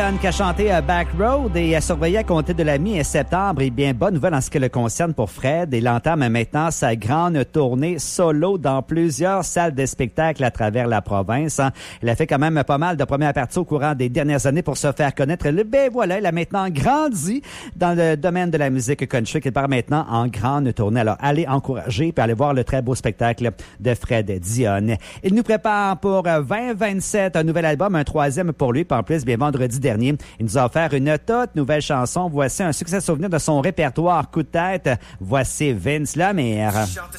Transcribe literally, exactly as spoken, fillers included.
Dion qui a chanté euh, Back Road et a surveillé à compter de la mi-septembre. Et bien, bonne nouvelle en ce qui le concerne pour Fred. Il entame maintenant sa grande tournée solo dans plusieurs salles de spectacle à travers la province. Hein. Il a fait quand même pas mal de premières parties au courant des dernières années pour se faire connaître. Le ben voilà, il a maintenant grandi dans le domaine de la musique country qui part maintenant en grande tournée. Alors, allez encourager puis allez voir le très beau spectacle de Fred Dion. Il nous prépare pour vingt vingt-sept un nouvel album, un troisième pour lui. Puis en plus, bien vendredi dernier, il nous a offert une toute nouvelle chanson. Voici un succès souvenir de son répertoire coup de tête. Voici Vince Lamère.